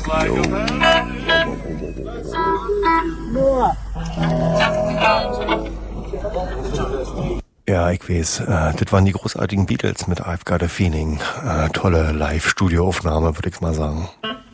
Ja, ich weiß, das waren die großartigen Beatles mit I've Got a Feeling. Tolle Live-Studioaufnahme, würde ich mal sagen.